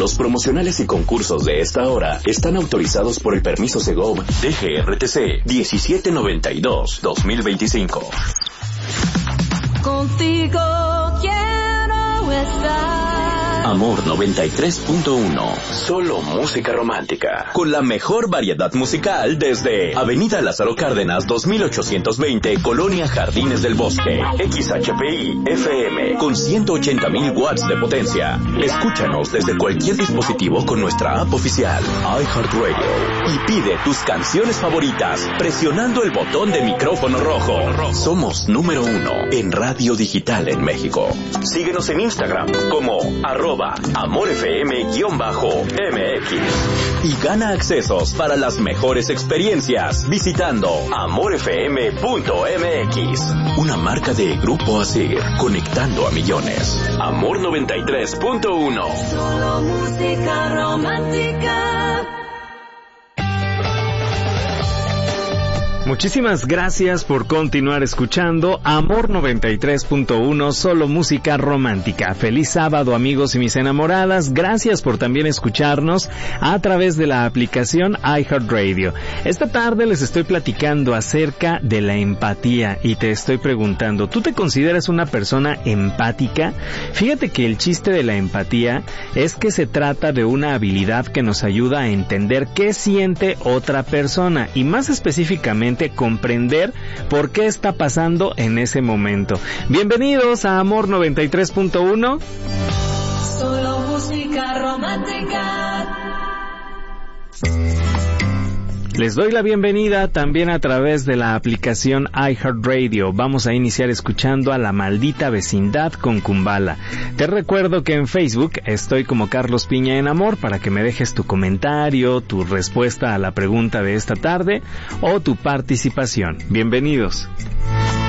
Los promocionales y concursos de esta hora están autorizados por el permiso Segov DGRTC 1792-2025. Contigo quiero estar. Amor 93.1. Solo música romántica. Con la mejor variedad musical desde Avenida Lázaro Cárdenas 2820, Colonia Jardines del Bosque. XHPI FM con 180,000 watts de potencia. Escúchanos desde cualquier dispositivo con nuestra app oficial iHeartRadio y pide tus canciones favoritas presionando el botón de micrófono rojo. Somos número 1 en radio digital en México. Síguenos en Instagram como @AmorFM_MX y gana accesos para las mejores experiencias visitando AmorFM.mx. Una marca de Grupo Asir, conectando a millones. Amor 93.1. Solo música romántica. Muchísimas gracias por continuar escuchando Amor 93.1, solo música romántica. Feliz sábado, amigos y mis enamoradas. Gracias por también escucharnos a través de la aplicación iHeartRadio. Esta tarde les estoy platicando acerca de la empatía y te estoy preguntando, ¿tú te consideras una persona empática? Fíjate que el chiste de la empatía es que se trata de una habilidad que nos ayuda a entender qué siente otra persona y más específicamente comprender por qué está pasando en ese momento. Bienvenidos a Amor 93.1. Solo música romántica. Les doy la bienvenida también a través de la aplicación iHeartRadio. Vamos a iniciar escuchando a La Maldita Vecindad con Kumbala. Te recuerdo que en Facebook estoy como Carlos Piña en Amor para que me dejes tu comentario, tu respuesta a la pregunta de esta tarde o tu participación. Bienvenidos.